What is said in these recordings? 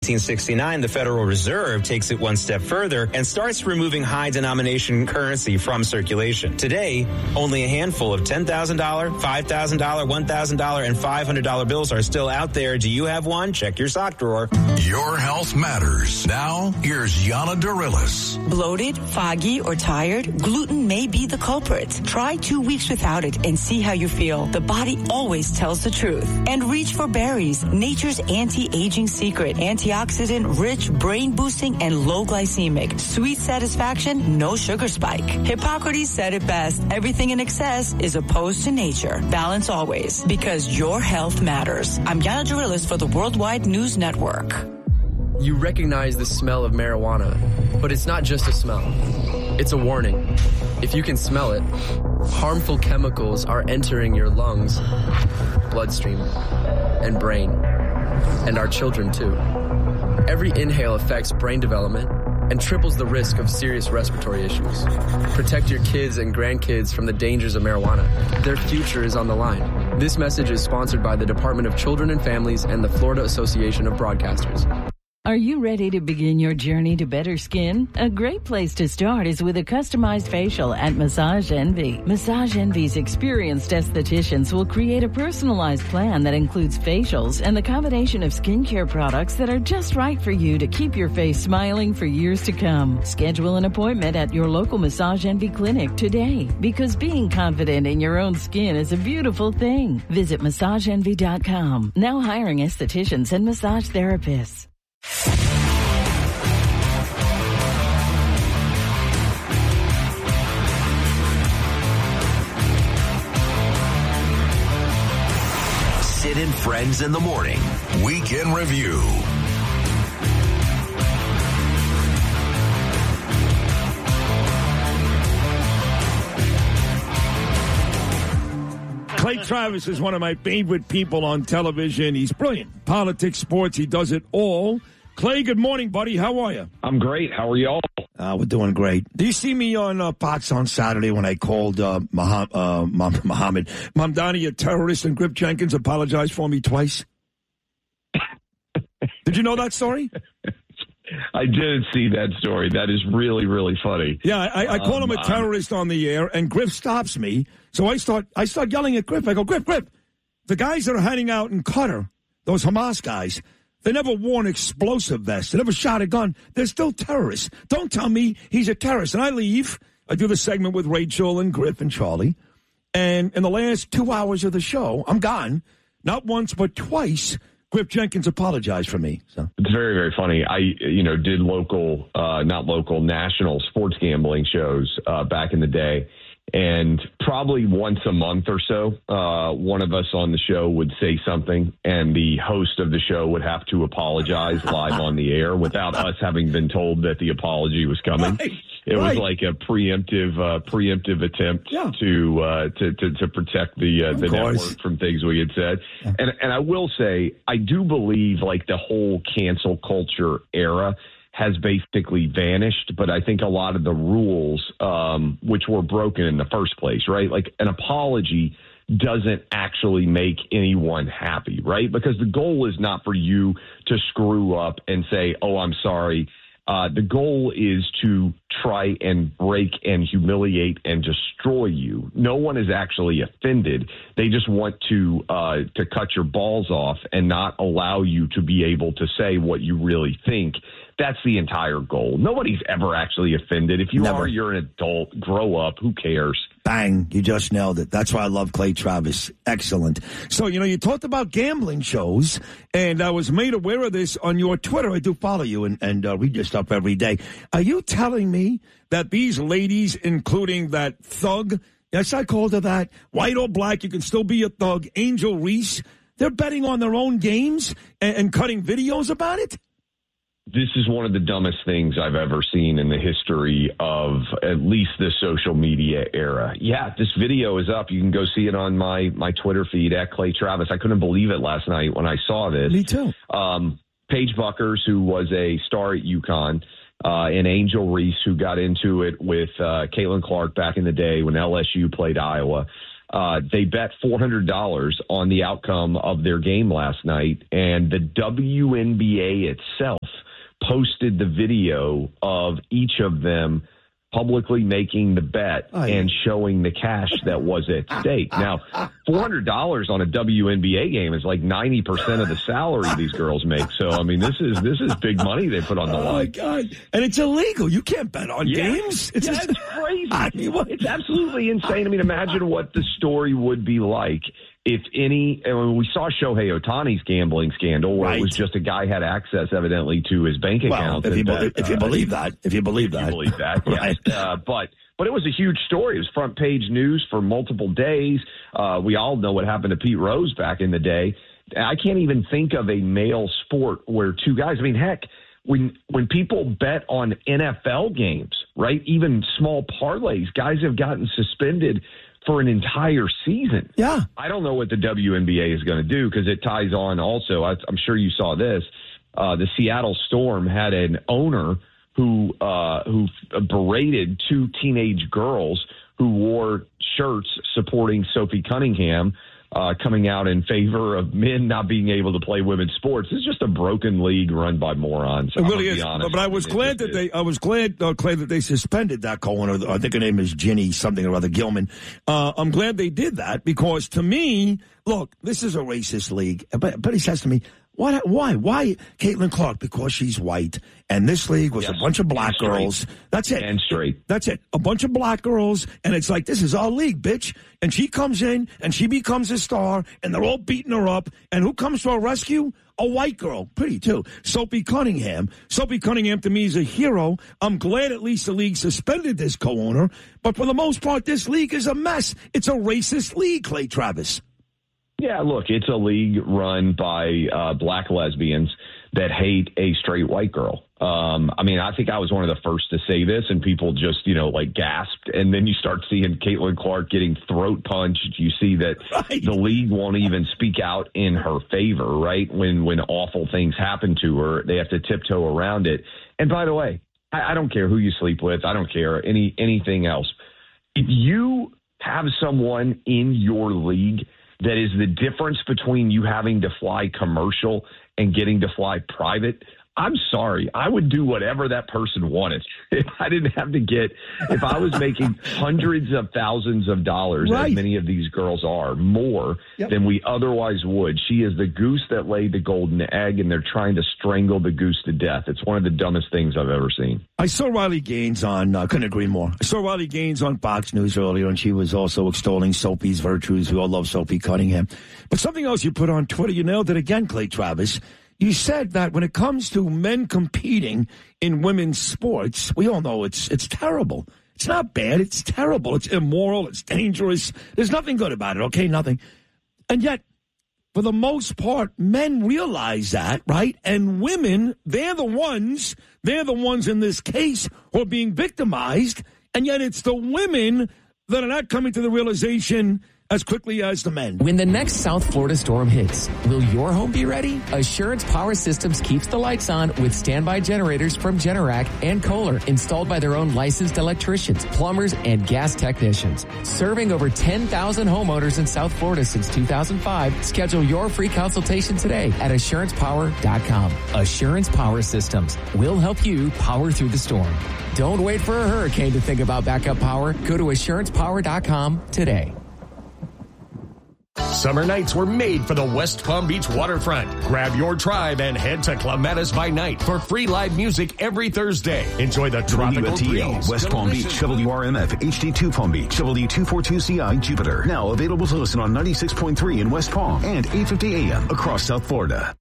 1969, the Federal Reserve takes it one step further and starts removing high-denomination currency from circulation. Today, only a handful of $10,000, $5,000, $1,000, and $500 bills are still out there. Do you have one? Check your sock drawer. Your health matters. Now, here's Yana Dorilis. Bloated, foggy, or tired? Gluten may be the culprit. Try 2 weeks without it and see how you feel. The body always tells the truth. And reach for berries, nature's anti-aging secret. Antioxidant, rich, brain-boosting, and low glycemic. Sweet satisfaction, no sugar spike. Hippocrates said it best. Everything in excess is opposed to nature. Balance always, because your health matters. I'm Yana Dorilis for the Worldwide News Network. You recognize the smell of marijuana, but it's not just a smell. It's a warning. If you can smell it, harmful chemicals are entering your lungs, bloodstream, and brain, and our children too. Every inhale affects brain development and triples the risk of serious respiratory issues. Protect your kids and grandkids from the dangers of marijuana. Their future is on the line. This message is sponsored by the Department of Children and Families and the Florida Association of Broadcasters. Are you ready to begin your journey to better skin? A great place to start is with a customized facial at Massage Envy. Massage Envy's experienced estheticians will create a personalized plan that includes facials and the combination of skincare products that are just right for you to keep your face smiling for years to come. Schedule an appointment at your local Massage Envy clinic today, because being confident in your own skin is a beautiful thing. Visit MassageEnvy.com. Now hiring estheticians and massage therapists. Sid and Friends in the Morning. Weekend Review. Clay Travis is one of my favorite people on television. He's brilliant. Politics, sports, he does it all. Clay, good morning, buddy. How are you? I'm great. How are y'all? We're doing great. Do you see me on Fox on Saturday when I called Mamdani a terrorist, and Griff Jenkins apologized for me twice? Did you know that story? I did see that story. That is really, really funny. Yeah, I called him a terrorist on the air, and Griff stops me. So I start yelling at Griff. I go, Griff, the guys that are hiding out in Qatar, those Hamas guys, they never wore an explosive vest. They never shot a gun. They're still terrorists. Don't tell me he's a terrorist. And I leave. I do the segment with Rachel and Griff and Charlie. And in the last 2 hours of the show, I'm gone. Not once, but twice, Griff Jenkins apologized for me. So it's very, very funny. I, did national sports gambling shows back in the day. And probably once a month or so, one of us on the show would say something, and the host of the show would have to apologize live on the air without us having been told that the apology was coming. Right. It was like a preemptive attempt to protect the network from things we had said. Yeah. And I will say, I do believe like the whole cancel culture era has basically vanished, but I think a lot of the rules, which were broken in the first place, right? Like an apology doesn't actually make anyone happy, right? Because the goal is not for you to screw up and say, oh, I'm sorry. The goal is to try and break and humiliate and destroy you. No one is actually offended. They just want to cut your balls off and not allow you to be able to say what you really think. That's the entire goal. Nobody's ever actually offended. If you are, you're an adult. Grow up. Who cares? Bang. You just nailed it. That's why I love Clay Travis. Excellent. So, you talked about gambling shows, and I was made aware of this on your Twitter. I do follow you and read your stuff every day. Are you telling me that these ladies, including that thug, yes, I called her that, white or black, you can still be a thug, Angel Reese, they're betting on their own games and cutting videos about it? This is one of the dumbest things I've ever seen in the history of at least the social media era. Yeah, this video is up. You can go see it on my Twitter feed at Clay Travis. I couldn't believe it last night when I saw this. Me too. Paige Buckers, who was a star at UConn, and Angel Reese, who got into it with Caitlin Clark back in the day when LSU played Iowa. They bet $400 on the outcome of their game last night, and the WNBA itself posted the video of each of them publicly making the bet and showing the cash that was at stake. Now, $400 on a WNBA game is like 90% of the salary these girls make. So, I mean, this is big money they put on the line. Oh, my God. And it's illegal. You can't bet on games. It's crazy. It's absolutely insane. I mean, imagine what the story would be like if we saw Shohei Ohtani's gambling scandal where it was just a guy had access evidently to his bank account. If you believe that. Yes. But it was a huge story. It was front page news for multiple days. We all know what happened to Pete Rose back in the day. I can't even think of a male sport where two guys, I mean, heck, when people bet on NFL games, right, even small parlays, guys have gotten suspended for an entire season. Yeah. I don't know what the WNBA is going to do because it ties on also. I'm sure you saw this. The Seattle Storm had an owner who berated two teenage girls who wore shirts supporting Sophie Cunningham, coming out in favor of men not being able to play women's sports. It's just a broken league run by morons. It really is. But I was glad that they suspended that co-owner. I think her name is Ginny something or other Gilman. I'm glad they did that because to me, look, this is a racist league. But he says to me, why Caitlin Clark? Because she's white. And this league was a bunch of black girls. That's it. And straight. That's it. A bunch of black girls. And it's like, this is our league, bitch. And she comes in and she becomes a star and they're all beating her up. And who comes to her rescue? A white girl. Pretty, too. Sophie Cunningham. Sophie Cunningham, to me, is a hero. I'm glad at least the league suspended this co-owner. But for the most part, this league is a mess. It's a racist league, Clay Travis. Yeah, look, it's a league run by black lesbians that hate a straight white girl. I mean, I think I was one of the first to say this, and people just, gasped. And then you start seeing Caitlin Clark getting throat punched. You see that the league won't even speak out in her favor, right? When awful things happen to her, they have to tiptoe around it. And by the way, I don't care who you sleep with. I don't care anything else. If you have someone in your league that is the difference between you having to fly commercial and getting to fly private, I'm sorry. I would do whatever that person wanted. If I didn't have to if I was making hundreds of thousands of dollars, as many of these girls are, more than we otherwise would. She is the goose that laid the golden egg, and they're trying to strangle the goose to death. It's one of the dumbest things I've ever seen. I saw Riley Gaines on, couldn't agree more. I saw Riley Gaines on Fox News earlier, and she was also extolling Sophie's virtues. We all love Sophie Cunningham. But something else you put on Twitter, you nailed it again, Clay Travis. You said that when it comes to men competing in women's sports, we all know it's terrible. It's not bad. It's terrible. It's immoral. It's dangerous. There's nothing good about it, okay? Nothing. And yet, for the most part, men realize that, right? And women, they're the ones in this case who are being victimized, and yet it's the women that are not coming to the realization as quickly as the men. When the next South Florida storm hits, will your home be ready? Assurance Power Systems keeps the lights on with standby generators from Generac and Kohler, installed by their own licensed electricians, plumbers, and gas technicians. Serving over 10,000 homeowners in South Florida since 2005. Schedule your free consultation today at AssurancePower.com. Assurance Power Systems will help you power through the storm. Don't wait for a hurricane to think about backup power. Go to AssurancePower.com today. Summer nights were made for the West Palm Beach waterfront. Grab your tribe and head to Clematis by Night for free live music every Thursday. Enjoy the tropical breeze. West Palm Beach, WRMF, HD2 Palm Beach, W242CI Jupiter. Now available to listen on 96.3 in West Palm and 850 AM across South Florida.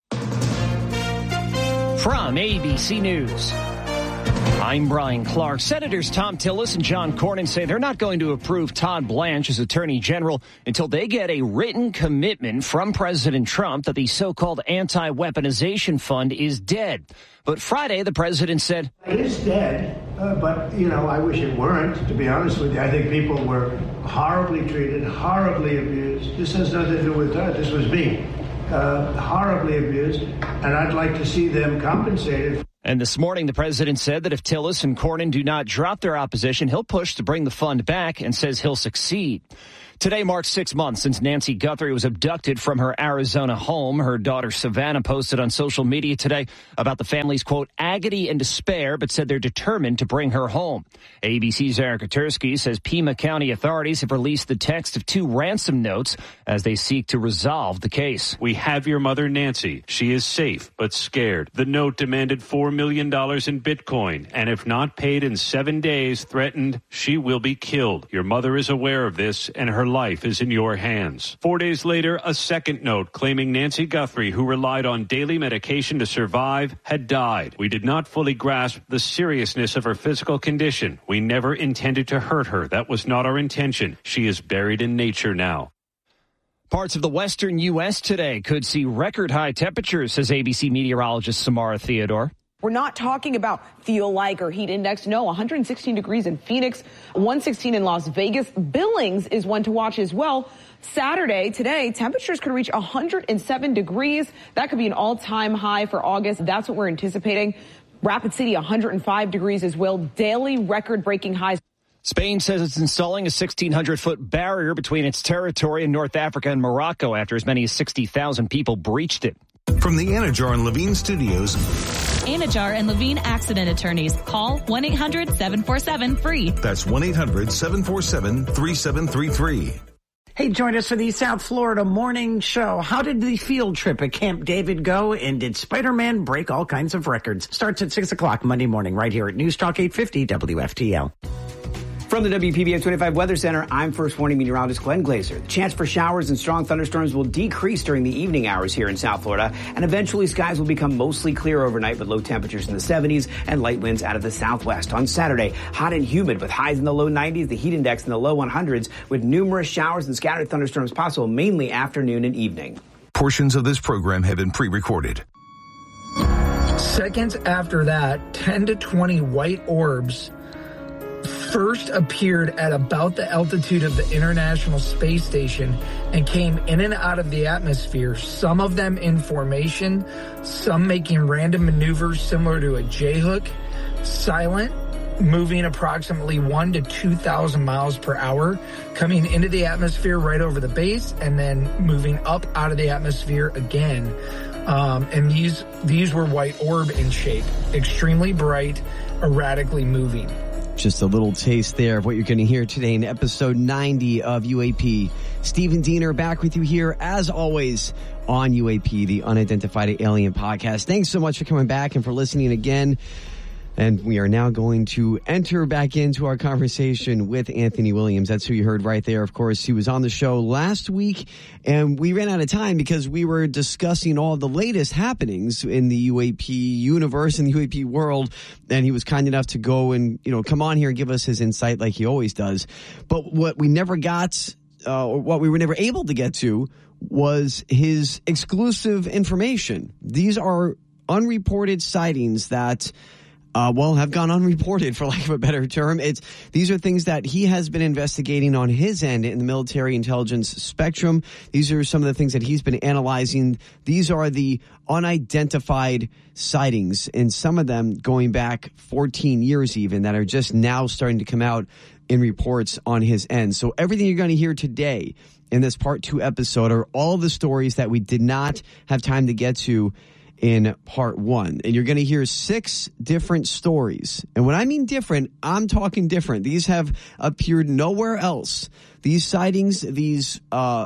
From ABC News, I'm Brian Clark. Senators Tom Tillis and John Cornyn say they're not going to approve Todd Blanche as Attorney General until they get a written commitment from President Trump that the so-called anti-weaponization fund is dead. But Friday, the president said, it is dead, but, I wish it weren't, to be honest with you. I think people were horribly treated, horribly abused. This has nothing to do with that. This was me, horribly abused, and I'd like to see them compensated. And this morning, the president said that if Tillis and Cornyn do not drop their opposition, he'll push to bring the fund back and says he'll succeed. Today marks 6 months since Nancy Guthrie was abducted from her Arizona home. Her daughter Savannah posted on social media today about the family's, quote, agony and despair, but said they're determined to bring her home. ABC's Eric Katursky says Pima County authorities have released the text of 2 ransom notes as they seek to resolve the case. We have your mother, Nancy. She is safe, but scared. The note demanded $4 million in Bitcoin, and if not paid in 7 days, threatened she will be killed. Your mother is aware of this, and her life is in your hands. 4 days later, a second note claiming Nancy Guthrie, who relied on daily medication to survive, had died. We did not fully grasp the seriousness of her physical condition. We never intended to hurt her. That was not our intention. She is buried in nature now. Parts of the western U.S. today could see record high temperatures, says ABC meteorologist Samara Theodore. We're not talking about feel-like or heat index. No, 116 degrees in Phoenix, 116 in Las Vegas. Billings is one to watch as well. Saturday, today, temperatures could reach 107 degrees. That could be an all-time high for August. That's what we're anticipating. Rapid City, 105 degrees as well. Daily record-breaking highs. Spain says it's installing a 1,600-foot barrier between its territory and North Africa and Morocco after as many as 60,000 people breached it. From the Anajar and Levine Studios. Anajar and Levine Accident Attorneys. Call 1-800-747-FREE. That's 1-800-747-3733. Hey, join us for the South Florida Morning Show. How did the field trip at Camp David go? And did Spider-Man break all kinds of records? Starts at 6 o'clock Monday morning right here at News Talk 850 WFTL. From the WPBM 25 Weather Center, I'm First Warning Meteorologist Glenn Glazer. The chance for showers and strong thunderstorms will decrease during the evening hours here in South Florida, and eventually skies will become mostly clear overnight with low temperatures in the 70s and light winds out of the southwest. On Saturday, hot and humid with highs in the low 90s, the heat index in the low 100s, with numerous showers and scattered thunderstorms possible mainly afternoon and evening. Portions of this program have been pre-recorded. Seconds after that, 10 to 20 white orbs first appeared at about the altitude of the International Space Station and came in and out of the atmosphere, some of them in formation, some making random maneuvers similar to a J-hook, silent, moving approximately 1 to 2,000 miles per hour, coming into the atmosphere right over the base, and then moving up out of the atmosphere again. And these were white orb in shape, extremely bright, erratically moving. Just a little taste there of what you're going to hear today in episode 90 of UAP. Stephen Diener back with you here, as always, on UAP, the Unidentified Alien Podcast. Thanks so much for coming back and for listening again. And we are now going to enter back into our conversation with Anthony Williams. That's who you heard right there. Of course, he was on the show last week, and we ran out of time because we were discussing all the latest happenings in the UAP universe, in the UAP world. And he was kind enough to go and, come on here and give us his insight like he always does. But what we never got, or what we were never able to get to, was his exclusive information. These are unreported sightings that have gone unreported, for lack of a better term. These are things that he has been investigating on his end in the military intelligence spectrum. These are some of the things that he's been analyzing. These are the unidentified sightings, and some of them going back 14 years even, that are just now starting to come out in reports on his end. So everything you're going to hear today in this part 2 episode are all the stories that we did not have time to get to in part 1. And you're going to hear 6 different stories. And when I mean different, I'm talking different. These have appeared nowhere else. These sightings, these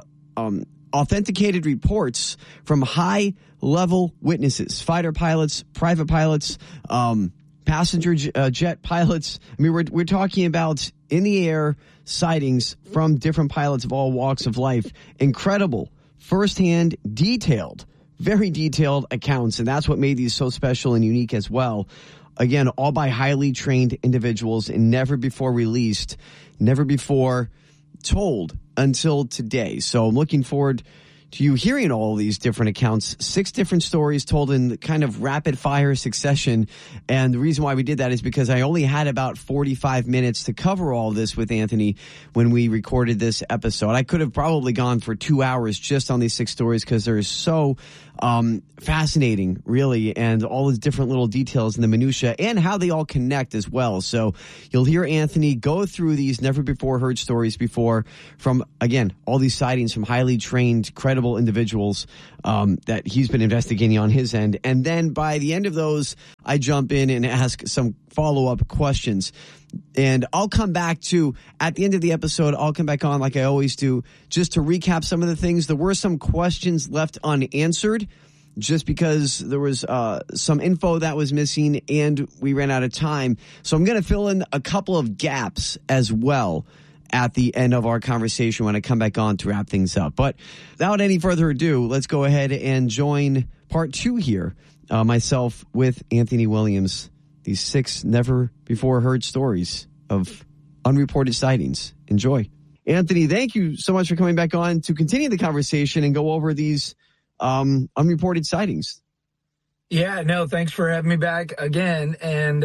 authenticated reports from high-level witnesses, fighter pilots, private pilots, passenger jet pilots. I mean, we're talking about in the air sightings from different pilots of all walks of life. Incredible, firsthand, detailed, very detailed accounts, and that's what made these so special and unique as well. Again, all by highly trained individuals and never before released, never before told until today. So I'm looking forward to you hearing all these different accounts, 6 different stories told in kind of rapid fire succession. And the reason why we did that is because I only had about 45 minutes to cover all this with Anthony when we recorded this episode. I could have probably gone for 2 hours just on these 6 stories because they're so fascinating, really, and all the different little details in the minutia and how they all connect as well. So you'll hear Anthony go through these never before heard stories before from, again, all these sightings from highly trained, credible individuals that he's been investigating on his end. And then by the end of those, I jump in and ask some follow-up questions. And I'll come back to, at the end of the episode, I'll come back on like I always do, just to recap some of the things. There were some questions left unanswered just because there was some info that was missing and we ran out of time. So I'm going to fill in a couple of gaps as well at the end of our conversation when I come back on to wrap things up. But without any further ado, let's go ahead and join part 2 here, myself with Anthony Williams. These 6 never before heard stories of unreported sightings. Enjoy. Anthony, thank you so much for coming back on to continue the conversation and go over these unreported sightings. Yeah, no, thanks for having me back again. And,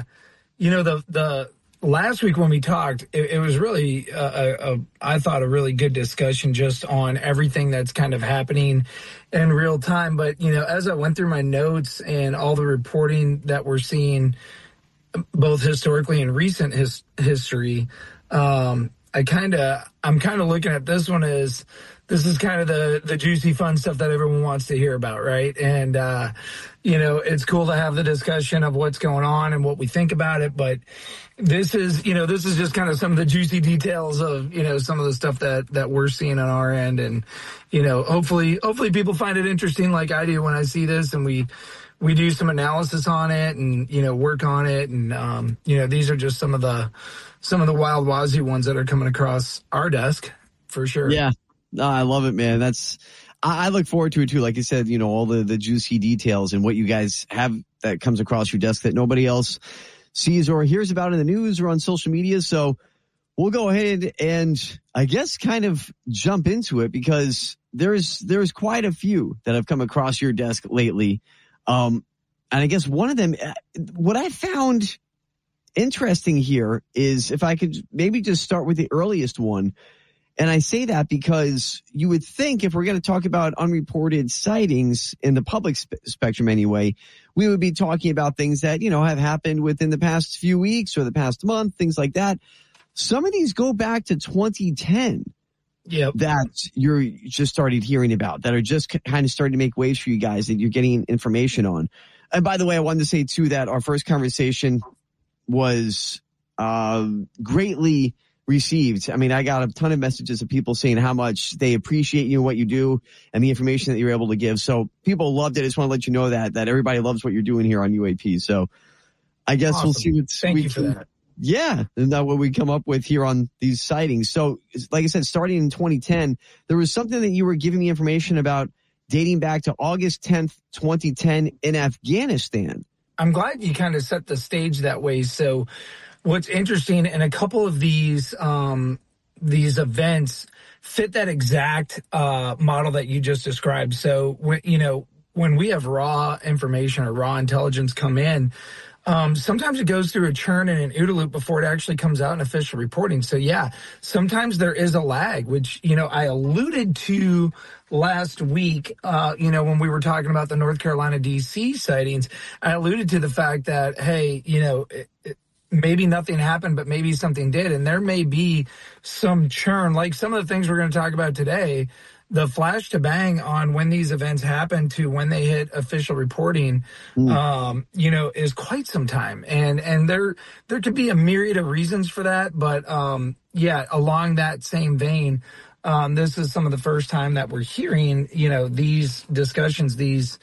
the last week when we talked, it was really, I thought, a really good discussion just on everything that's kind of happening in real time. But, as I went through my notes and all the reporting that we're seeing, both historically and recent history, I'm kind of looking at this one as this is kind of the juicy, fun stuff that everyone wants to hear about, right? And, it's cool to have the discussion of what's going on and what we think about it. But this is just kind of some of the juicy details of, some of the stuff that we're seeing on our end. And, hopefully people find it interesting like I do when I see this and we do some analysis on it and, work on it. And, these are just some of the wild wazzy ones that are coming across our desk for sure. Yeah. I love it, man. I look forward to it too. Like you said, all the juicy details and what you guys have that comes across your desk that nobody else sees or hears about in the news or on social media. So we'll go ahead and I guess kind of jump into it because there's quite a few that have come across your desk lately. And I guess one of them, what I found interesting here is if I could maybe just start with the earliest one. And I say that because you would think if we're going to talk about unreported sightings in the public spectrum anyway, we would be talking about things that, have happened within the past few weeks or the past month, things like that. Some of these go back to 2010 that you're just started hearing about, that are just kind of starting to make waves for you guys that you're getting information on. And by the way, I wanted to say too that our first conversation was greatly received. I mean, I got a ton of messages of people saying how much they appreciate you and what you do and the information that you're able to give. So people loved it. I just want to let you know that everybody loves what you're doing here on UAP. So I guess We'll see what Thank you for that. Yeah. And that's what we come up with here on these sightings. So like I said, starting in 2010, there was something that you were giving me information about dating back to August 10th, 2010 in Afghanistan. I'm glad you kind of set the stage that way. So what's interesting, and a couple of these events fit that exact model that you just described. So when we have raw information or raw intelligence come in, sometimes it goes through a churn and an OODA loop before it actually comes out in official reporting. So yeah, sometimes there is a lag, which, I alluded to last week, when we were talking about the North Carolina DC sightings. I alluded to the fact that, hey, maybe nothing happened, but maybe something did. And there may be some churn, like some of the things we're going to talk about today. The flash to bang on when these events happen to when they hit official reporting, is quite some time. And there could be a myriad of reasons for that. But, along that same vein, this is some of the first time that we're hearing, these discussions, these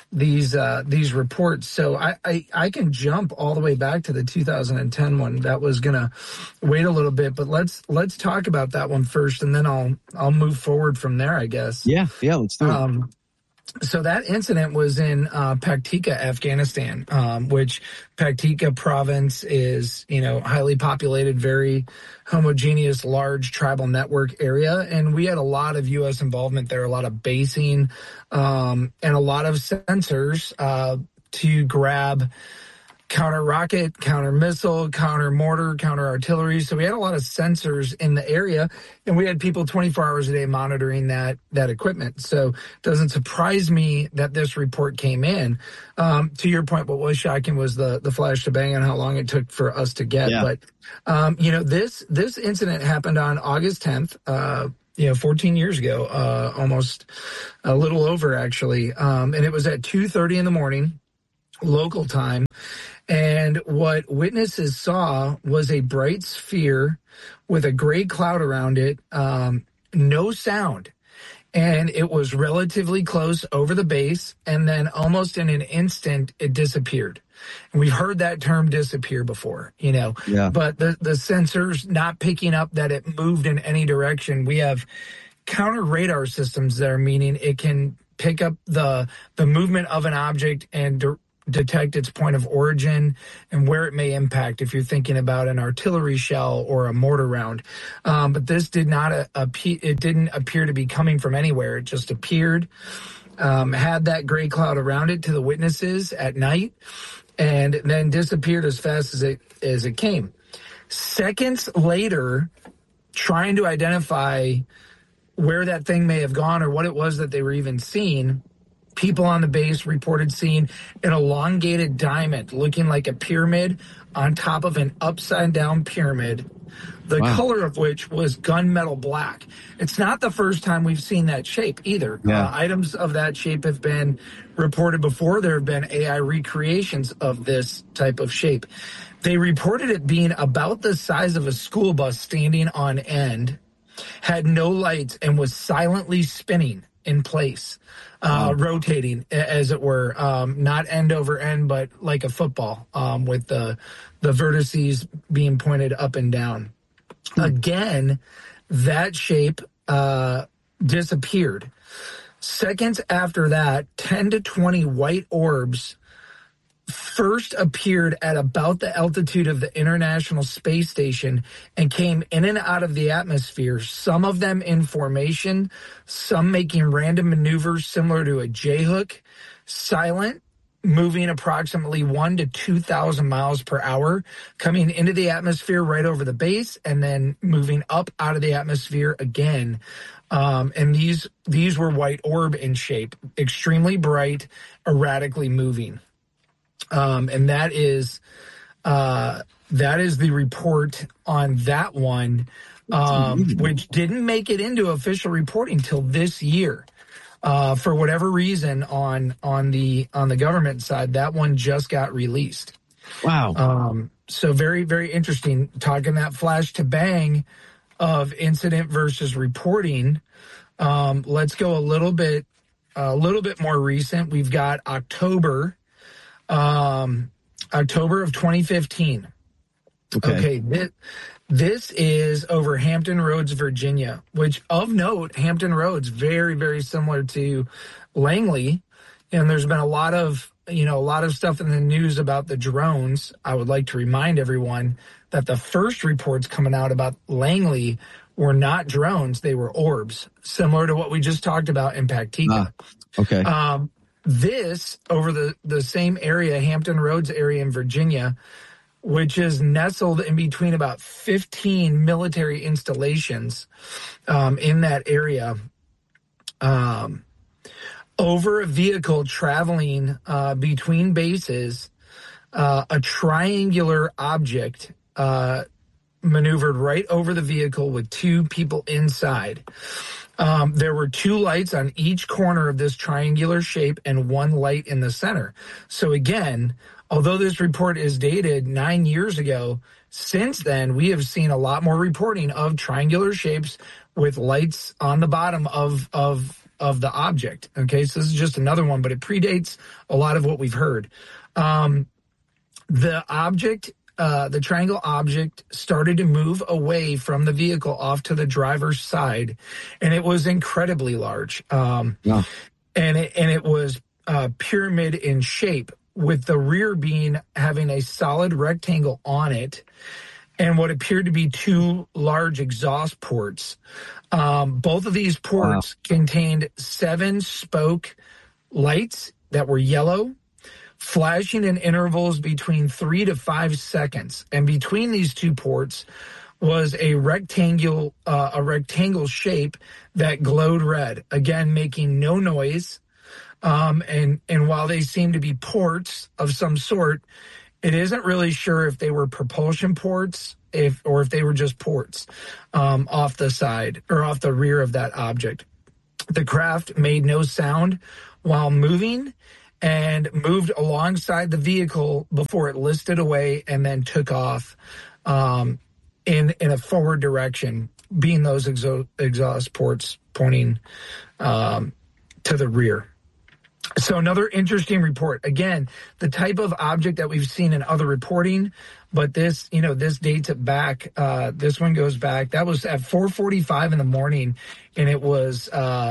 reports. So I can jump all the way back to the 2010 one. That was gonna wait a little bit, but let's talk about that one first, and then I'll move forward from there, I guess. Yeah, let's do it. So that incident was in Paktika, Afghanistan, which Paktika province is, highly populated, very homogeneous, large tribal network area. And we had a lot of U.S. involvement there, a lot of basing, and a lot of sensors to grab counter rocket, counter missile, counter mortar, counter artillery. So we had a lot of sensors in the area, and we had people 24 hours a day monitoring that equipment. So it doesn't surprise me that this report came in. To your point, what was shocking was the flash to bang and how long it took for us to get. Yeah. But this incident happened on August 10th. 14 years ago, almost a little over actually. And it was at 2:30 in the morning, local time. And what witnesses saw was a bright sphere with a gray cloud around it, no sound. And it was relatively close over the base, and then almost in an instant, it disappeared. And we've heard that term disappear before, Yeah. But the sensors not picking up that it moved in any direction. We have counter radar systems there, meaning it can pick up the movement of an object and detect its point of origin and where it may impact if you're thinking about an artillery shell or a mortar round. But this did not it didn't appear to be coming from anywhere. It just appeared, had that gray cloud around it to the witnesses at night, and then disappeared as fast as it came. Seconds later, trying to identify where that thing may have gone or what it was that they were even seeing, people on the base reported seeing an elongated diamond looking like a pyramid on top of an upside-down pyramid, the color of which was gunmetal black. It's not the first time we've seen that shape either. Yeah. Items of that shape have been reported before. There have been AI recreations of this type of shape. They reported it being about the size of a school bus standing on end, had no lights, and was silently spinning in place. Rotating, as it were, not end over end, but like a football, with the vertices being pointed up and down. Again, that shape disappeared. Seconds after that, 10 to 20 white orbs first appeared at about the altitude of the International Space Station and came in and out of the atmosphere, some of them in formation, some making random maneuvers similar to a J-hook, silent, moving approximately 1,000 to 2,000 miles per hour, coming into the atmosphere right over the base, and then moving up out of the atmosphere again. And these were white orb in shape, extremely bright, erratically moving. And that is the report on that one, which didn't make it into official reporting till this year. For whatever reason on the government side, that one just got released. Wow. So very, very interesting, talking that flash to bang of incident versus reporting. Let's go a little bit more recent. We've got October of 2015. Okay. This is over Hampton Roads, Virginia, which of note, Hampton Roads, very, very similar to Langley. And there's been a lot of stuff in the news about the drones. I would like to remind everyone that the first reports coming out about Langley were not drones. They were orbs, similar to what we just talked about in Paktika. Okay. This over the same area, Hampton Roads area in Virginia, which is nestled in between about 15 military installations in that area, over a vehicle traveling between bases, a triangular object maneuvered right over the vehicle with two people inside. There were two lights on each corner of this triangular shape and one light in the center. So again, although this report is dated 9 years ago, since then we have seen a lot more reporting of triangular shapes with lights on the bottom of the object. Okay, so this is just another one, but it predates a lot of what we've heard. The object, the triangle object, started to move away from the vehicle off to the driver's side, and it was incredibly large. and it was pyramid in shape, with the rear being having a solid rectangle on it and what appeared to be two large exhaust ports. Both of these ports contained 7 spoke lights that were yellow, flashing in intervals between 3 to 5 seconds. And between these two ports was a rectangle shape that glowed red, again, making no noise. And while they seem to be ports of some sort, it isn't really sure if they were propulsion ports or if they were just ports off the side or off the rear of that object. The craft made no sound while moving and moved alongside the vehicle before it listed away and then took off in a forward direction, being those exhaust ports pointing to the rear. So another interesting report. Again, the type of object that we've seen in other reporting, but this dates it back. This one goes back. That was at 4:45 in the morning, and it was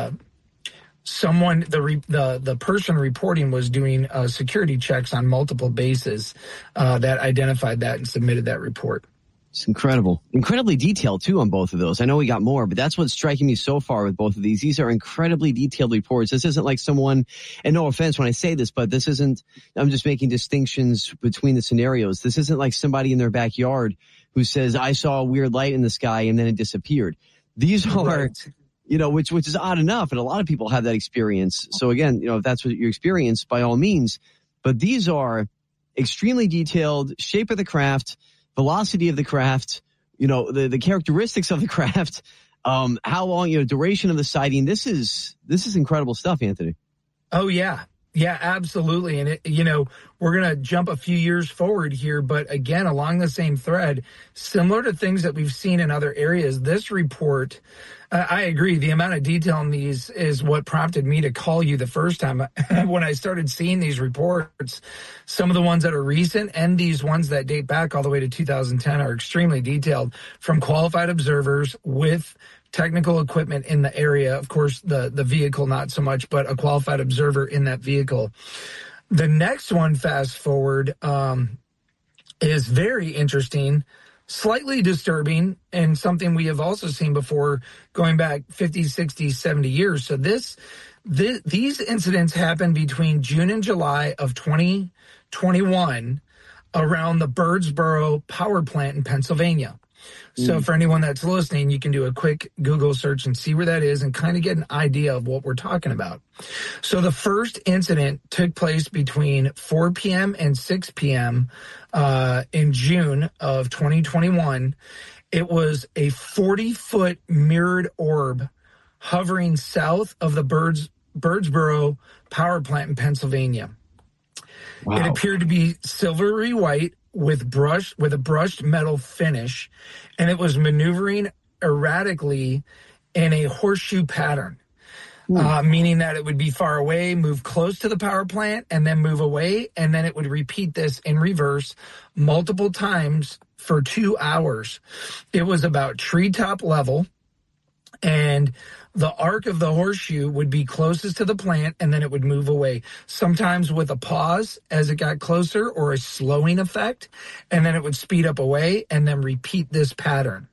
the person reporting was doing security checks on multiple bases that identified that and submitted that report. It's incredible. Incredibly detailed, too, on both of those. I know we got more, but that's what's striking me so far with both of these. These are incredibly detailed reports. This isn't like someone, and no offense when I say this, but this isn't, I'm just making distinctions between the scenarios. This isn't like somebody in their backyard who says, I saw a weird light in the sky and then it disappeared. These are, which is odd enough, and a lot of people have that experience. So again, if that's what you experience, by all means. But these are extremely detailed, shape of the craft, velocity of the craft, the characteristics of the craft, how long, duration of the sighting. This is incredible stuff, Anthony. Oh, yeah. Yeah, absolutely. And, we're going to jump a few years forward here, but again, along the same thread, similar to things that we've seen in other areas, this report, I agree. The amount of detail in these is what prompted me to call you the first time. When I started seeing these reports, some of the ones that are recent and these ones that date back all the way to 2010 are extremely detailed from qualified observers with technical equipment in the area. Of course, the vehicle, not so much, but a qualified observer in that vehicle. The next one, fast forward, is very interesting, slightly disturbing, and something we have also seen before going back 50, 60, 70 years. So these incidents happened between June and July of 2021 around the Birdsboro power plant in Pennsylvania. So for anyone that's listening, you can do a quick Google search and see where that is and kind of get an idea of what we're talking about. So the first incident took place between 4 p.m. and 6 p.m. In June of 2021. It was a 40-foot mirrored orb hovering south of the Birdsboro power plant in Pennsylvania. Wow. It appeared to be silvery white with a brushed metal finish, and it was maneuvering erratically in a horseshoe pattern, meaning that it would be far away, move close to the power plant, and then move away, and then it would repeat this in reverse multiple times for 2 hours. It was about treetop level, and the arc of the horseshoe would be closest to the plant, and then it would move away, sometimes with a pause as it got closer or a slowing effect, and then it would speed up away and then repeat this pattern.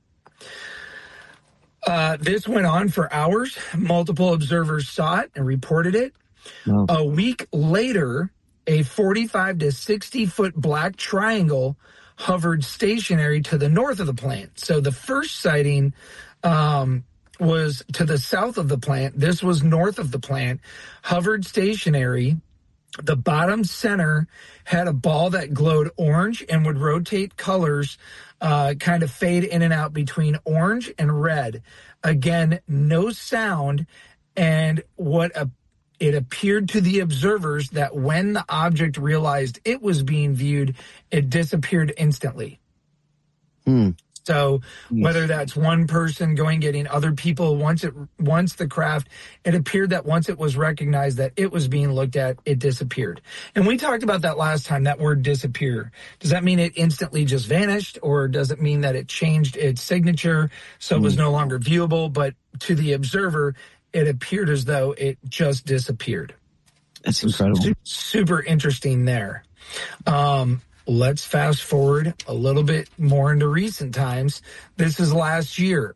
This went on for hours. Multiple observers saw it and reported it. Wow. A week later, a 45 to 60-foot black triangle hovered stationary to the north of the plant. So the first sighting was to the south of the plant. This was north of the plant, hovered stationary. The bottom center had a ball that glowed orange and would rotate colors, kind of fade in and out between orange and red. Again, no sound, and it appeared to the observers that when the object realized it was being viewed, it disappeared instantly. So whether that's one person getting other people, once the craft, it appeared that once it was recognized that it was being looked at, it disappeared. And we talked about that last time, that word disappear. Does that mean it instantly just vanished, or does it mean that it changed its signature so it was no longer viewable? But to the observer, it appeared as though it just disappeared. That's incredible. Super interesting there. Let's fast forward a little bit more into recent times. This is last year,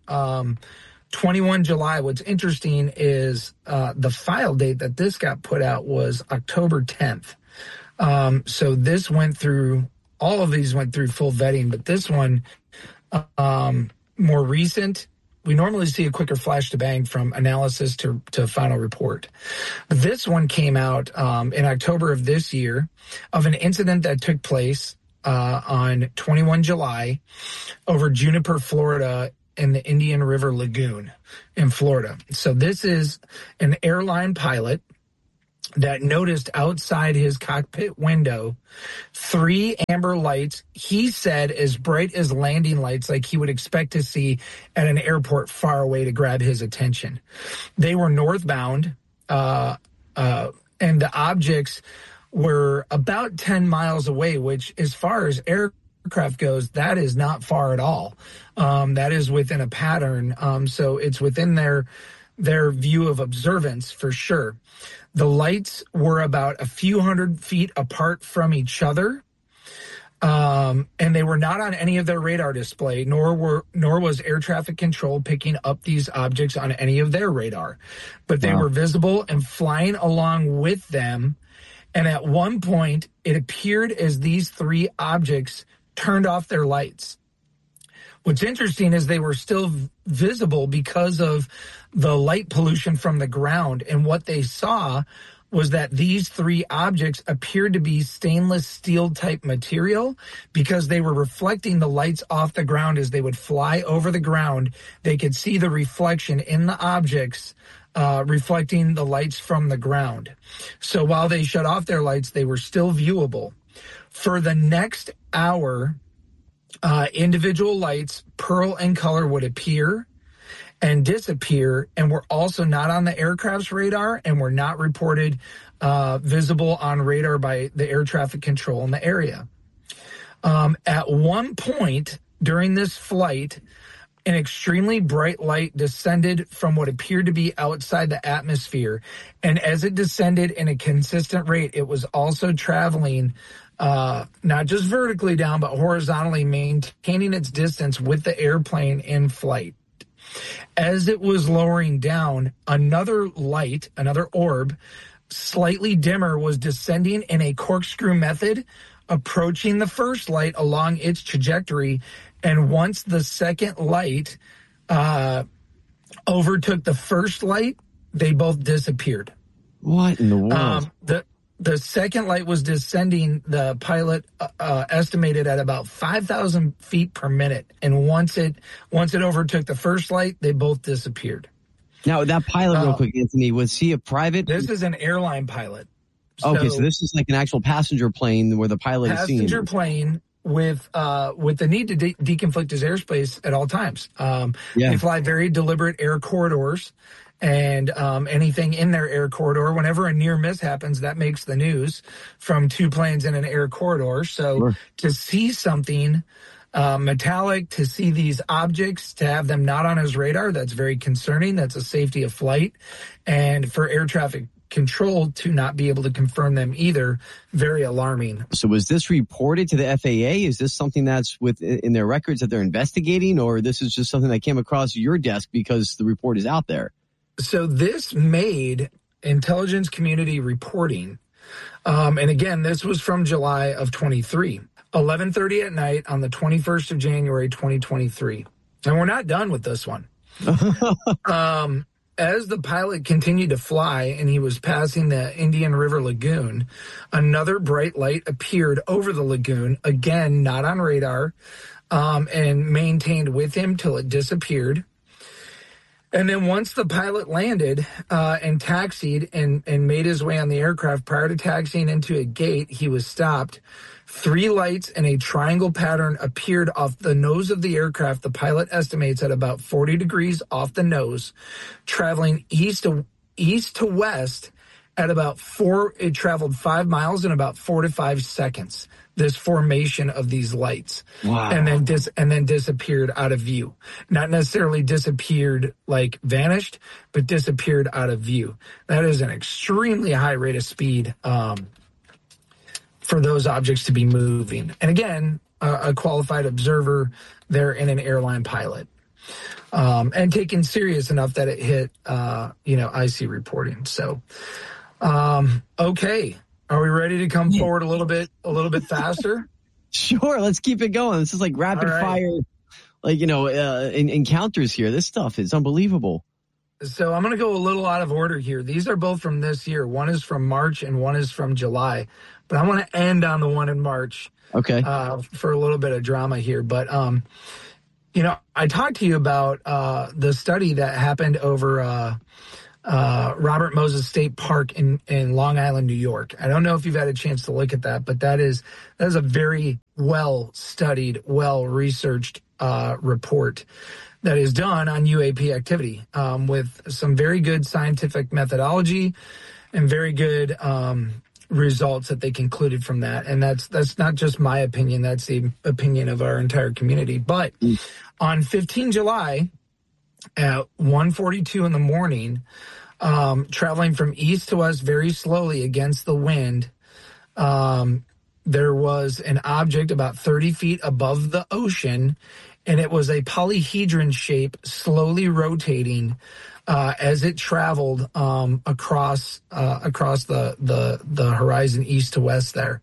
21 July. What's interesting is the file date that this got put out was October 10th. So this went through, all of these went through full vetting, but this one, more recent, we normally see a quicker flash to bang from analysis to final report. This one came out in October of this year of an incident that took place on 21 July over Juniper, Florida, in the Indian River Lagoon in Florida. So this is an airline pilot that noticed outside his cockpit window 3 amber lights, he said as bright as landing lights like he would expect to see at an airport far away to grab his attention. They were northbound, and the objects were about 10 miles away, which as far as aircraft goes, that is not far at all. That is within a pattern, so it's within their view of observance for sure. The lights were about a few hundred feet apart from each other, and they were not on any of their radar display, nor was air traffic control picking up these objects on any of their radar. But they were visible and flying along with them, and at one point, it appeared as these 3 objects turned off their lights. What's interesting is they were still visible because of the light pollution from the ground. And what they saw was that these 3 objects appeared to be stainless steel type material because they were reflecting the lights off the ground as they would fly over the ground. They could see the reflection in the objects, reflecting the lights from the ground. So while they shut off their lights, they were still viewable. For the next hour, individual lights, pearl and color, would appear and disappear, and were also not on the aircraft's radar and were not reported visible on radar by the air traffic control in the area. At one point during this flight, an extremely bright light descended from what appeared to be outside the atmosphere, and as it descended in a consistent rate, it was also traveling not just vertically down, but horizontally, maintaining its distance with the airplane in flight. As it was lowering down, another light, another orb, slightly dimmer, was descending in a corkscrew method, approaching the first light along its trajectory. And once the second light overtook the first light, they both disappeared. What in the world? The second light was descending, the pilot estimated at about 5,000 feet per minute. And once it overtook the first light, they both disappeared. Now, that pilot, real quick, Anthony, was he a private? This is an airline pilot. Okay, so this is like an actual passenger plane where the pilot is seen. Passenger plane with the need to deconflict his airspace at all times. They fly very deliberate air corridors. And anything in their air corridor, whenever a near miss happens, that makes the news from 2 planes in an air corridor. So to see something metallic, to see these objects, to have them not on his radar, that's very concerning. That's a safety of flight. And for air traffic control to not be able to confirm them either, very alarming. So was this reported to the FAA? Is this something that's in their records that they're investigating, or this is just something that came across your desk because the report is out there? So this made intelligence community reporting. And again, this was from July of 23, 11:30 at night on the 21st of January, 2023. And we're not done with this one. As the pilot continued to fly and he was passing the Indian River Lagoon, another bright light appeared over the lagoon, again, not on radar, and maintained with him till it disappeared. And then once the pilot landed and taxied and made his way on the aircraft, prior to taxiing into a gate, he was stopped. 3 lights in a triangle pattern appeared off the nose of the aircraft. The pilot estimates at about 40 degrees off the nose, traveling east to west at about it traveled 5 miles in about 4 to 5 seconds. this formation of these lights. Wow. And then disappeared out of view. Not necessarily disappeared like vanished, but disappeared out of view. That is an extremely high rate of speed for those objects to be moving. And again, a qualified observer there and an airline pilot. And taken serious enough that it hit, IC reporting. So, okay. Are we ready to come forward a little bit faster? Sure. Let's keep it going. This is like rapid fire, encounters here. This stuff is unbelievable. So I'm going to go a little out of order here. These are both from this year. One is from March and one is from July. But I want to end on the one in March. Okay. For a little bit of drama here. But, I talked to you about the study that happened over Robert Moses State Park in Long Island, New York. I don't know if you've had a chance to look at that, but that is a very well-studied, well-researched report that is done on UAP activity with some very good scientific methodology and very good results that they concluded from that. And that's not just my opinion, that's the opinion of our entire community. But on 15 July at 1:42 in the morning, traveling from east to west very slowly against the wind, there was an object about 30 feet above the ocean, and it was a polyhedron shape slowly rotating as it traveled across the horizon east to west there.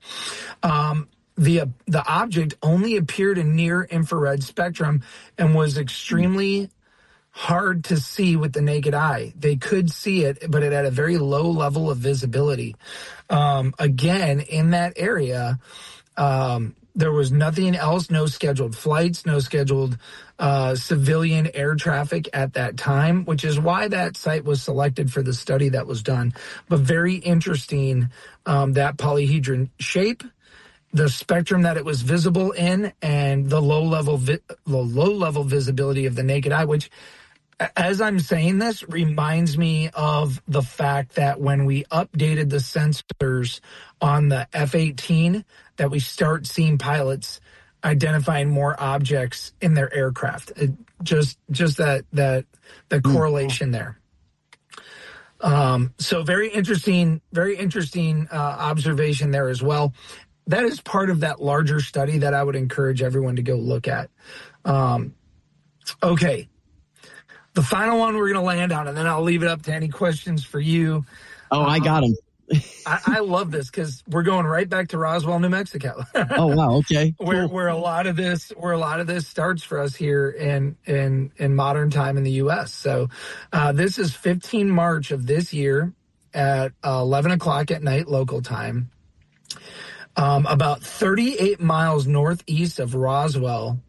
The object only appeared in near infrared spectrum and was extremely hard to see with the naked eye. They could see it, but it had a very low level of visibility. Again, in that area, there was nothing else, no scheduled flights, no scheduled civilian air traffic at that time, which is why that site was selected for the study that was done. But very interesting, that polyhedron shape, the spectrum that it was visible in, and the low level visibility of the naked eye, which, as I'm saying this, reminds me of the fact that when we updated the sensors on the F-18, that we start seeing pilots identifying more objects in their aircraft. Just that correlation there. So very interesting observation there as well. That is part of that larger study that I would encourage everyone to go look at. Okay. The final one we're going to land on, and then I'll leave it up to any questions for you. Oh, I got them. I love this because we're going right back to Roswell, New Mexico. Oh, wow. Okay. Cool. Where a lot of this starts for us here in modern time in the U.S. So this is 15 March of this year at 11 o'clock at night local time. About 38 miles northeast of Roswell,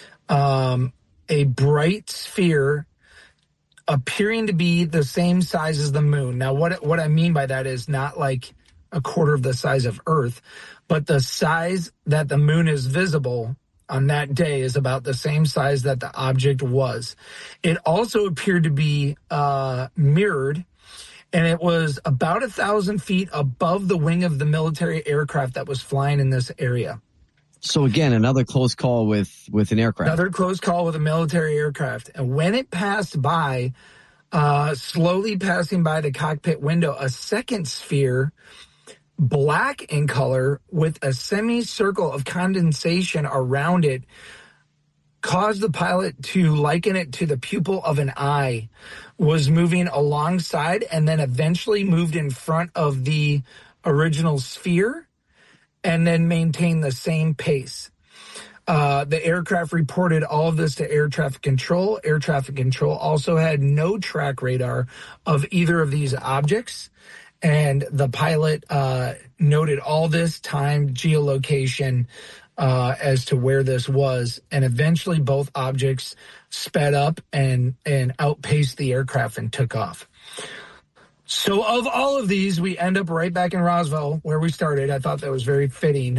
a bright sphere appearing to be the same size as the moon. Now, what I mean by that is not like a quarter of the size of Earth, but the size that the moon is visible on that day is about the same size that the object was. It also appeared to be mirrored, and it was about 1,000 feet above the wing of the military aircraft that was flying in this area. So again, another close call with an aircraft. Another close call with a military aircraft. And when it passed by, slowly passing by the cockpit window, a second sphere, black in color with a semicircle of condensation around it, caused the pilot to liken it to the pupil of an eye, was moving alongside and then eventually moved in front of the original sphere and then maintained the same pace. The aircraft reported all of this to air traffic control. Air traffic control also had no track radar of either of these objects. And the pilot noted all this time, geolocation, as to where this was. And eventually both objects sped up and outpaced the aircraft and took off. So of all of these, we end up right back in Roswell where we started. I thought that was very fitting.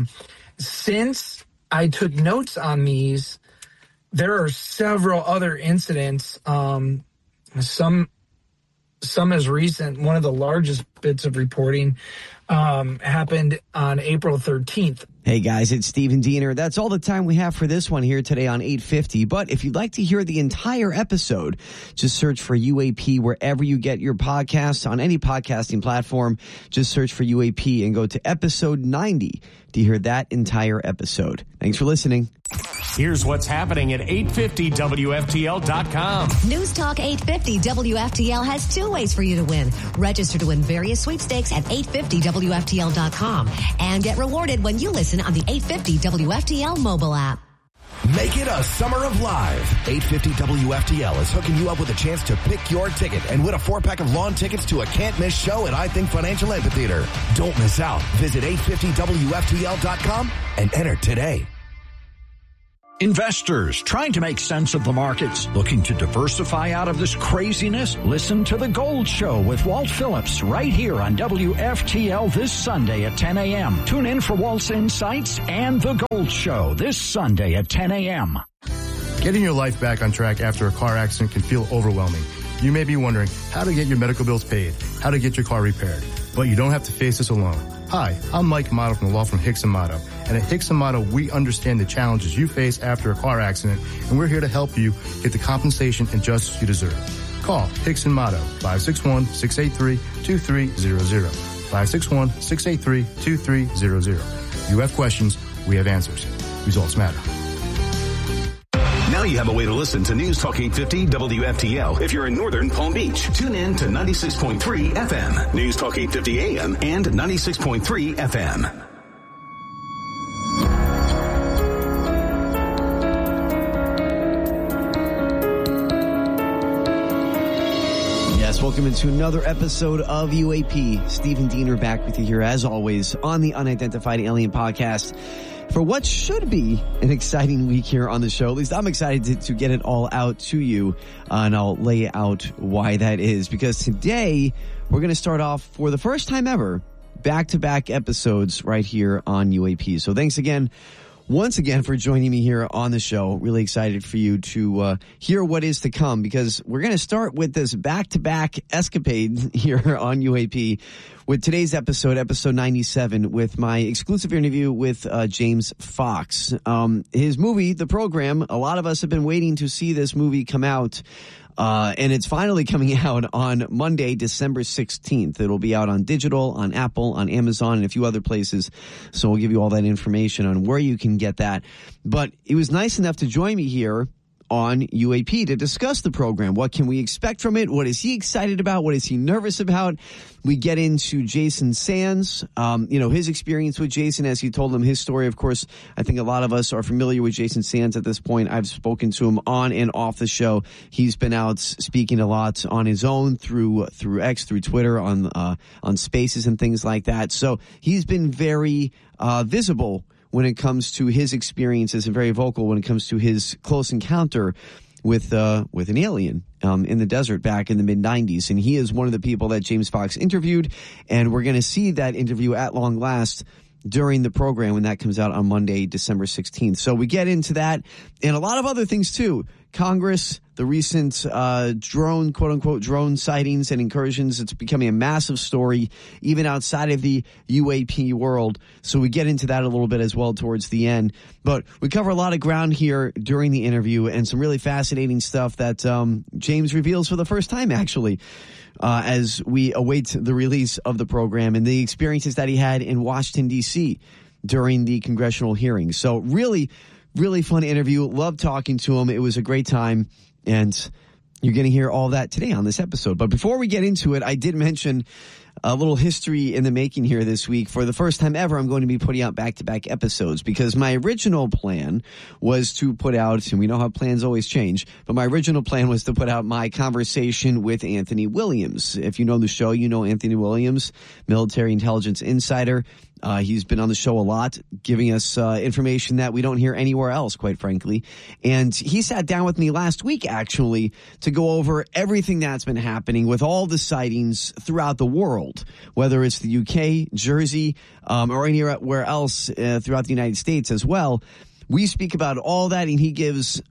Since I took notes on these, there are several other incidents. Some some as recent. One of the largest bits of reporting happened on April 13th. Hey guys, it's Stephen Diener. That's all the time we have for this one here today on 850. But if you'd like to hear the entire episode, just search for UAP wherever you get your podcasts on any podcasting platform. Just search for UAP and go to episode 90 to hear that entire episode. Thanks for listening. Here's what's happening at 850WFTL.com. News Talk 850 WFTL has two ways for you to win. Register to win various sweepstakes at 850WFTL.com and get rewarded when you listen on the 850 WFTL mobile app. Make it a summer of live. 850 WFTL is hooking you up with a chance to pick your ticket and win a 4-pack of lawn tickets to a can't-miss show at I Think Financial Amphitheater. Don't miss out. Visit 850WFTL.com and enter today. Investors trying to make sense of the markets, looking to diversify out of this craziness? Listen to The Gold Show with Walt Phillips right here on WFTL this Sunday at 10 a.m. Tune in for Walt's insights and The Gold Show this Sunday at 10 a.m. Getting your life back on track after a car accident can feel overwhelming. You may be wondering how to get your medical bills paid, how to get your car repaired, but you don't have to face this alone. Hi, I'm Mike Amato from the law firm Hicks & Amato. And at Hicks & Amato, we understand the challenges you face after a car accident, and we're here to help you get the compensation and justice you deserve. Call Hicks & Amato, 561-683-2300. 561-683-2300. You have questions, we have answers. Results matter. Now you have a way to listen to News Talk 850 WFTL if you're in northern Palm Beach. Tune in to 96.3 FM, News Talk 850 AM, and 96.3 FM. Yes, welcome into another episode of UAP. Stephen Diener back with you here as always on the Unidentified Alien Podcast. For what should be an exciting week here on the show. At least I'm excited to get it all out to you, and I'll lay out why that is. Because today, we're going to start off, for the first time ever, back-to-back episodes right here on UAP. So thanks again, once again, for joining me here on the show. Really excited for you to hear what is to come, because we're going to start with this back-to-back escapade here on UAP with today's episode 97, with my exclusive interview with James Fox. His movie, The Program, a lot of us have been waiting to see this movie come out. And it's finally coming out on Monday, December 16th. It'll be out on digital, on Apple, on Amazon, and a few other places. So we'll give you all that information on where you can get that. But he was nice enough to join me here on UAP to discuss the program. What can we expect from it? What is he excited about? What is he nervous about? We get into Jason Sands, his experience with Jason as he told him his story. Of course, I think a lot of us are familiar with Jason Sands at this point. I've spoken to him on and off the show. He's been out speaking a lot on his own through X, through Twitter, on Spaces and things like that. So he's been very visible when it comes to his experiences, and very vocal when it comes to his close encounter with an alien in the desert back in the mid-90s. And he is one of the people that James Fox interviewed, and we're going to see that interview at long last during the program when that comes out on Monday, December 16th. So we get into that and a lot of other things too. Congress, the recent drone, quote-unquote, drone sightings and incursions. It's becoming a massive story, even outside of the UAP world. So we get into that a little bit as well towards the end. But we cover a lot of ground here during the interview, and some really fascinating stuff that James reveals for the first time, actually, as we await the release of the program, and the experiences that he had in Washington, D.C. during the congressional hearings. So really fun interview. Loved talking to him. It was a great time, and you're going to hear all that today on this episode. But before we get into it, I did mention a little history in the making here this week. For the first time ever, I'm going to be putting out back-to-back episodes, because my original plan was to put out, and we know how plans always change, but my original plan was to put out my conversation with Anthony Williams. If you know the show, you know Anthony Williams, military intelligence insider. He's been on the show a lot, giving us information that we don't hear anywhere else, quite frankly. And he sat down with me last week, actually, to go over everything that's been happening with all the sightings throughout the world, whether it's the UK, Jersey, or anywhere else throughout the United States as well. We speak about all that, and he gives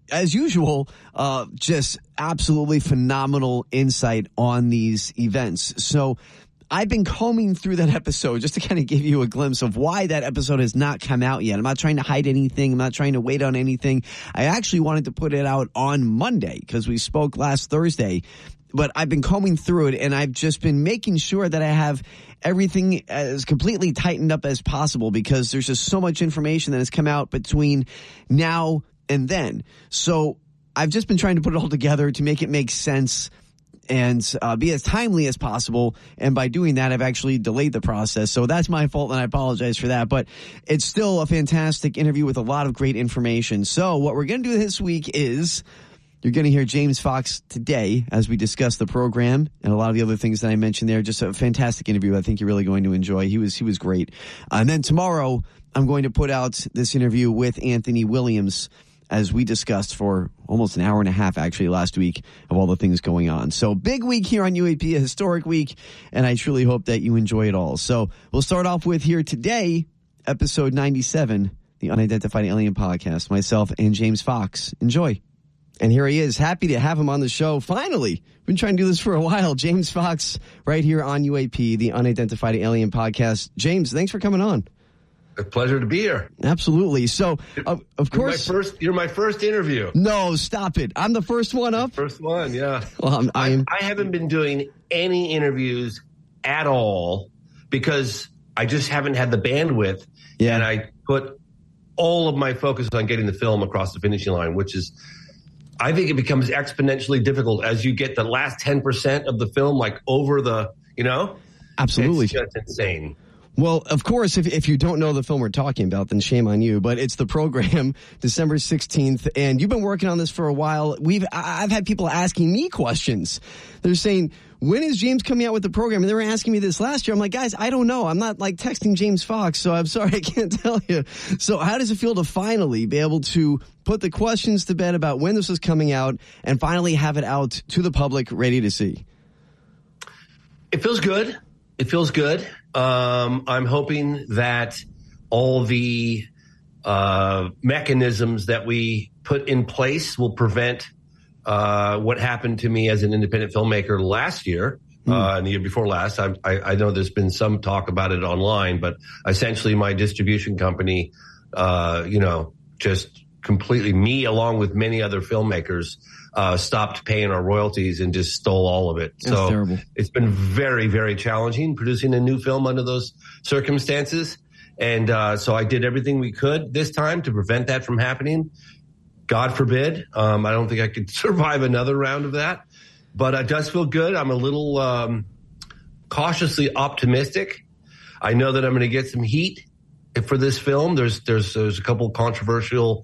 as usual, just absolutely phenomenal insight on these events. So I've been combing through that episode just to kind of give you a glimpse of why that episode has not come out yet. I'm not trying to hide anything. I'm not trying to wait on anything. I actually wanted to put it out on Monday because we spoke last Thursday. But I've been combing through it, and I've just been making sure that I have everything as completely tightened up as possible because there's just so much information that has come out between now and then. So I've just been trying to put it all together to make it make sense and be as timely as possible. And by doing that, I've actually delayed the process. So that's my fault, and I apologize for that. But it's still a fantastic interview with a lot of great information. So what we're going to do this week is you're going to hear James Fox today as we discuss the program and a lot of the other things that I mentioned there. Just a fantastic interview. I think you're really going to enjoy. He was great. And then tomorrow, I'm going to put out this interview with Anthony Williams as we discussed for almost an hour and a half, actually, last week of all the things going on. So big week here on UAP, a historic week, and I truly hope that you enjoy it all. So we'll start off with here today, episode 97, the Unidentified Alien Podcast, myself and James Fox. Enjoy. And here he is. Happy to have him on the show. Finally, been trying to do this for a while. James Fox, right here on UAP, the Unidentified Alien Podcast. James, thanks for coming on. A pleasure to be here. Absolutely. So, of course, you're my first interview. No, stop it. I'm the first one up. First one, yeah. Well, I haven't been doing any interviews at all because I just haven't had the bandwidth. Yeah. And I put all of my focus on getting the film across the finishing line, which is, I think it becomes exponentially difficult as you get the last 10% of the film, like over the, Absolutely. It's just insane. Well, of course, if you don't know the film we're talking about, then shame on you. But it's the program, December 16th, and you've been working on this for a while. I've had people asking me questions. They're saying, when is James coming out with the program? And they were asking me this last year. I'm like, guys, I don't know. I'm not like texting James Fox, so I'm sorry, I can't tell you. So how does it feel to finally be able to put the questions to bed about when this is coming out and finally have it out to the public ready to see? It feels good. It feels good. I'm hoping that all the mechanisms that we put in place will prevent what happened to me as an independent filmmaker last year and the year before last. I know there's been some talk about it online, but essentially my distribution company, just completely, me along with many other filmmakers, stopped paying our royalties and just stole all of it. That's terrible. It's been very, very challenging producing a new film under those circumstances. And so I did everything we could this time to prevent that from happening. God forbid. I don't think I could survive another round of that. But it does feel good. I'm a little cautiously optimistic. I know that I'm going to get some heat for this film. There's a couple controversial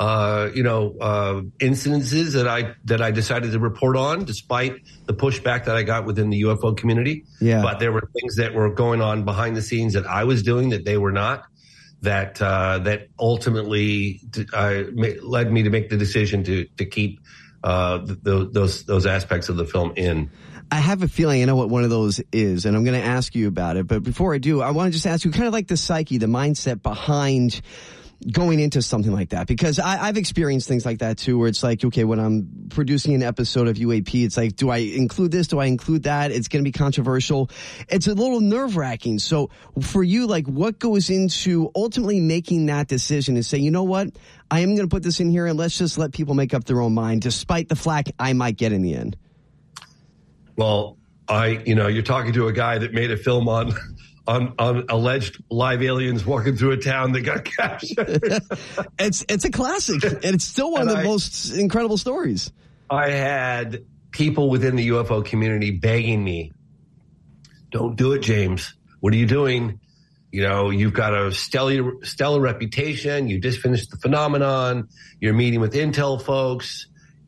incidences that I decided to report on, despite the pushback that I got within the UFO community. Yeah. But there were things that were going on behind the scenes that I was doing that they were not. That ultimately led me to make the decision to keep those aspects of the film in. I have a feeling I know what one of those is, and I'm going to ask you about it. But before I do, I want to just ask you kind of like the psyche, the mindset behind going into something like that, because I've experienced things like that too, where it's like, okay, when I'm producing an episode of UAP, it's like, do I include this? Do I include that? It's going to be controversial. It's a little nerve-wracking. So for you, like, what goes into ultimately making that decision and say, you know what, I am going to put this in here and let's just let people make up their own mind, despite the flack I might get in the end? Well, you're talking to a guy that made a film on alleged live aliens walking through a town that got captured. It's a classic, and it's still one of the most incredible stories. I had people within the UFO community begging me, don't do it, James. What are you doing? You've got a stellar reputation. You just finished the phenomenon. You're meeting with intel folks,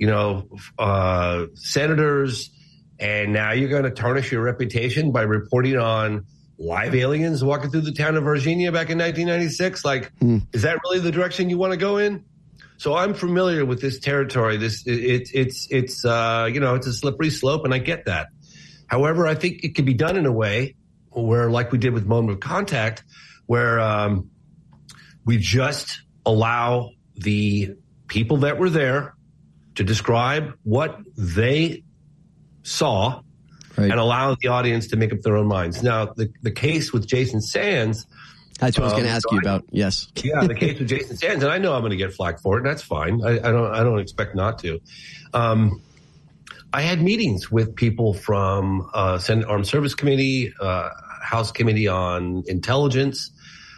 senators, and now you're going to tarnish your reputation by reporting on live aliens walking through the town of Virginia back in 1996. Is that really the direction you want to go in? So I'm familiar with this territory. It's a slippery slope, and I get that. However, I think it can be done in a way where, like we did with Moment of Contact, where we just allow the people that were there to describe what they saw and allow the audience to make up their own minds. Now, the case with Jason Sands. That's what I was going to ask you about. Yes. Yeah, the case with Jason Sands, and I know I'm going to get flack for it, and that's fine. I don't expect not to. I had meetings with people from Senate Armed Service Committee, House Committee on Intelligence,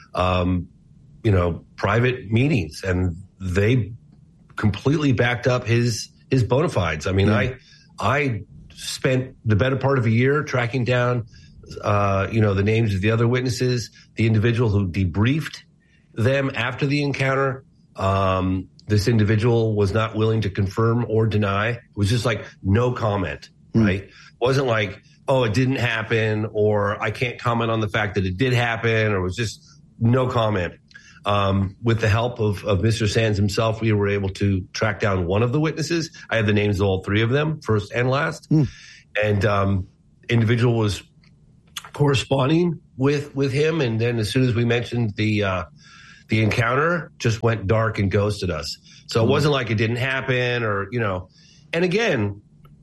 private meetings, and they completely backed up his bona fides. I mean, I spent the better part of a year tracking down the names of the other witnesses, the individual who debriefed them after the encounter. This individual was not willing to confirm or deny. It was just like no comment, right? It wasn't like, oh, it didn't happen, or I can't comment on the fact that it did happen, or it was just no comment. With the help of Mr. Sands himself, we were able to track down one of the witnesses. I have the names of all three of them, first and last. And individual was corresponding with him, and then as soon as we mentioned the encounter, just went dark and ghosted us. So it wasn't like it didn't happen, or and again,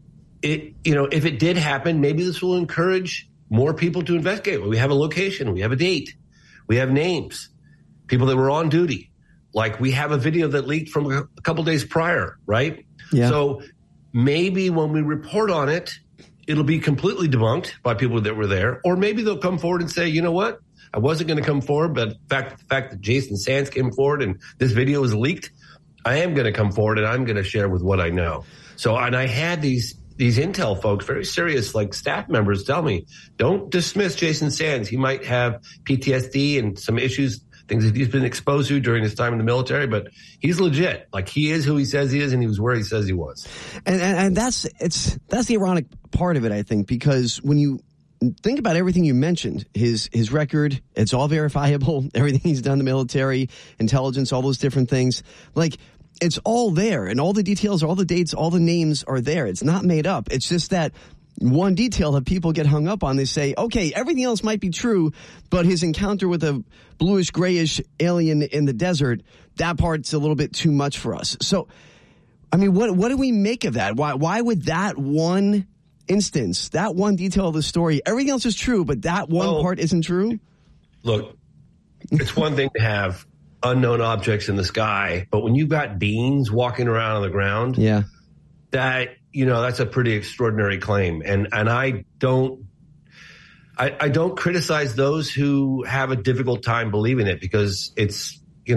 if it did happen, maybe this will encourage more people to investigate. We have a location, we have a date, we have names, people that were on duty. Like, we have a video that leaked from a couple days prior, right? Yeah. So maybe when we report on it, it'll be completely debunked by people that were there, or maybe they'll come forward and say, you know what? I wasn't going to come forward, but the fact that Jason Sands came forward and this video was leaked, I am going to come forward and I'm going to share with what I know. So, and I had these intel folks, very serious, like staff members, tell me, don't dismiss Jason Sands. He might have PTSD and some issues, things that he's been exposed to during his time in the military, but he's legit. Like, he is who he says he is, and he was where he says he was. And that's the ironic part of it, I think, because when you think about everything you mentioned, his record, it's all verifiable, everything he's done in the military, intelligence, all those different things. Like, it's all there, and all the details, all the dates, all the names are there. It's not made up. It's just that one detail that people get hung up on. They say, okay, everything else might be true, but his encounter with a bluish, grayish alien in the desert, that part's a little bit too much for us. So, I mean, what do we make of that? Why would that one instance, that one detail of the story, everything else is true, but that one part isn't true? Look, it's one thing to have unknown objects in the sky, but when you've got beings walking around on the ground, that's a pretty extraordinary claim. And I don't criticize those who have a difficult time believing it, because it's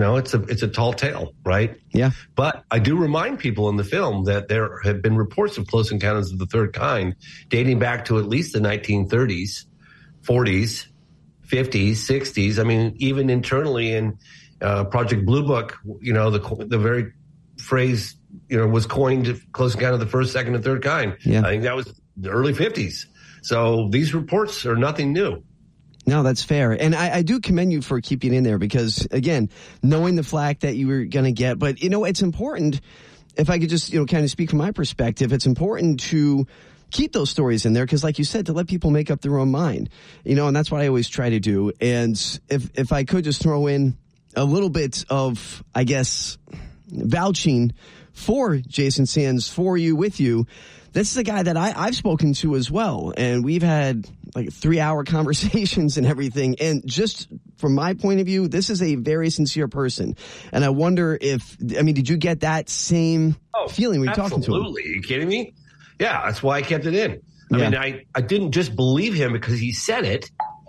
a tall tale, right? Yeah. But I do remind people in the film that there have been reports of close encounters of the third kind dating back to at least the 1930s, 40s, 50s, 60s. I mean, even internally in Project Blue Book, the very phrase, was coined, close encounter of the first, second, and third kind. Yeah. I think that was the early 50s. So these reports are nothing new. No, that's fair. And I do commend you for keeping it in there, because, again, knowing the flack that you were going to get. But, it's important, if I could just, kind of speak from my perspective, it's important to keep those stories in there, because, like you said, to let people make up their own mind, and that's what I always try to do. And if I could just throw in a little bit of, I guess, vouching for Jason Sands, for you, with you. This is a guy that I've spoken to as well, and we've had like 3-hour conversations and everything. And just from my point of view, this is a very sincere person. And I wonder did you get that same feeling when you're talking to him? Absolutely. Are you kidding me? Yeah, that's why I kept it in. I mean, I didn't just believe him because he said it.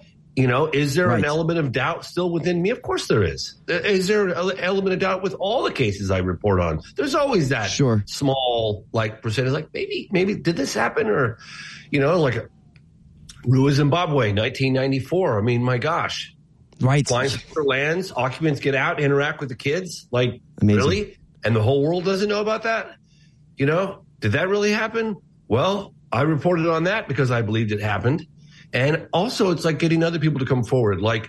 Is there an element of doubt still within me? Of course there is. Is there an element of doubt with all the cases I report on? There's always that small, percentage, maybe did this happen? Or, like Rua, Zimbabwe, 1994. I mean, my gosh. Right. Flying for lands, occupants get out, interact with the kids. Like, amazing. Really? And the whole world doesn't know about that? Did that really happen? Well, I reported on that because I believed it happened. And also, it's like getting other people to come forward. Like,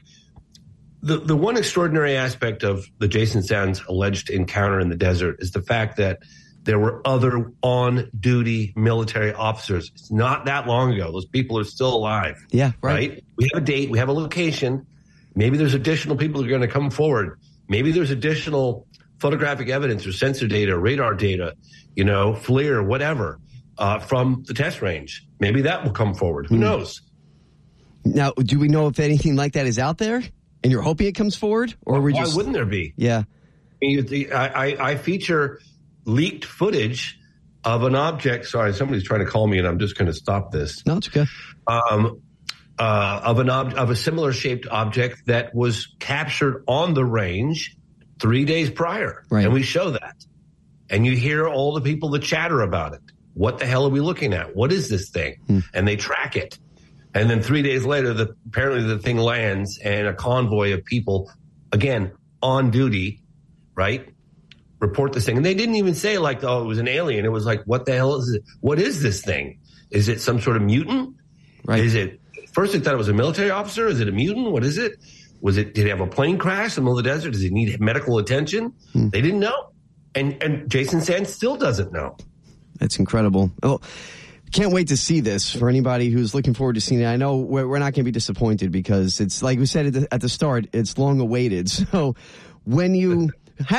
the one extraordinary aspect of the Jason Sands alleged encounter in the desert is the fact that there were other on-duty military officers. It's not that long ago. Those people are still alive. Yeah, right. We have a date. We have a location. Maybe there's additional people who are going to come forward. Maybe there's additional photographic evidence or sensor data, radar data, FLIR, whatever, from the test range. Maybe that will come forward. Who knows? Now, do we know if anything like that is out there and you're hoping it comes forward? Or why wouldn't there be? Yeah. I feature leaked footage of an object. Sorry, somebody's trying to call me and I'm just going to stop this. No, it's okay. Of a similar shaped object that was captured on the range 3 days prior. Right. And we show that. And you hear all the people that chatter about it. What the hell are we looking at? What is this thing? And they track it. And then 3 days later, apparently the thing lands and a convoy of people, again, on duty, right, report this thing. And they didn't even say like, oh, it was an alien. It was like, what the hell is it? What is this thing? Is it some sort of mutant? Right. First they thought it was a military officer. Is it a mutant? What is it? Did he have a plane crash in the middle of the desert? Does he need medical attention? They didn't know. And Jason Sands still doesn't know. That's incredible. Oh, can't wait to see this for anybody who's looking forward to seeing it. I know we're not going to be disappointed because it's like we said at the start, it's long awaited. So when you